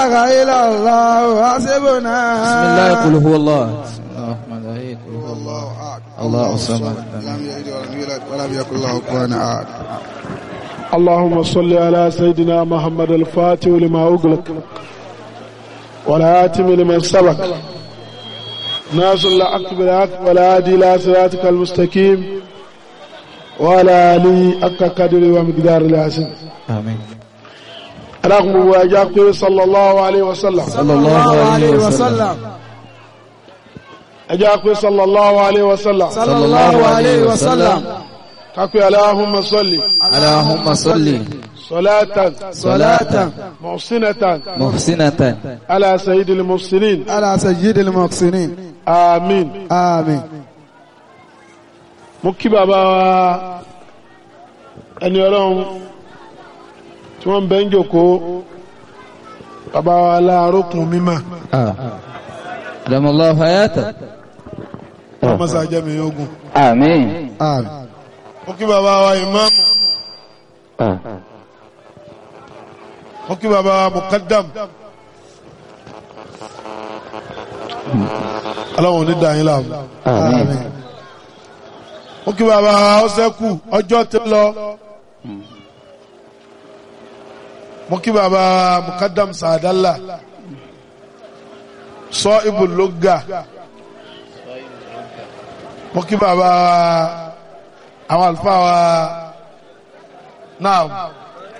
إله إلا الله حسبنا. بسم الله قل هو الله. بسم الله الرحمن الرحيم. قل هو الله أحد الله الصمد لم يلد ولم يولد ولم يكن له كفوا أحد. اللهم صل على سيدنا محمد الفاتح لما أغلق والهاتم لمن سبق ناصر الحق بالحق والهادي إلى صراطك المستقيم وعلى آله حق قدره ومقدار العظيم. آمين. اللهم واجاك صلى الله عليه وسلم. صلى الله عليه وسلم. أجاك صلى الله عليه وسلم. صلى الله عليه وسلم. كاكو اللهم صل. اللهم صل. صلاة محسنة على سيد المحسنين. على سيد المحسنين. آمين. آمين. mo kí bàbá wa ẹni ọlọ́run tí wọ́n bẹ́ ń jòkó bàbá wa láàrókùn mímọ̀ adamallahu hayata ọmọ sàájẹ́ mi ogun. àmín. mo kí bàbá wa ìmáàmù mo kí bàbá wa mukaddam aláwọn onídàáyín láàmú. àmín. ó kí bàbá ọ́sẹ́kù ọjọ́ tí lọ mo kí bàbá mukadam sàádálà sọ ibùlógà mo kí bàbá àwọn àlùfáà wa náà